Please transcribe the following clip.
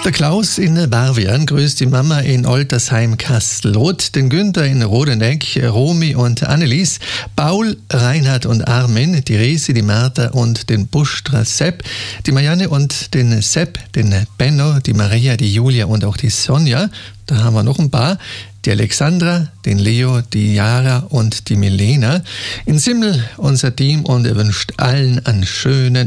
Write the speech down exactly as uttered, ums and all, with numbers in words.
Der Klaus in Barwian grüßt die Mama in Oltersheim-Kastelroth, den Günther in Rodeneck, Romy und Annelies, Paul, Reinhard und Armin, die Resi, die Martha und den Buschtra Sepp, die Marianne und den Sepp, den Benno, die Maria, die Julia und auch die Sonja. Da haben wir noch ein paar. Die Alexandra, den Leo, die Jara und die Milena. In Simmel unser Team und er wünscht allen einen schönen